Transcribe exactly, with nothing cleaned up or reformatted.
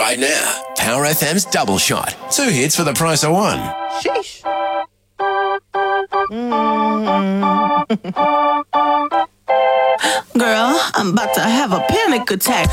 right now. Power F M's Double Shot. Two hits for the price of one. Sheesh. Girl, I'm about to have a panic attack.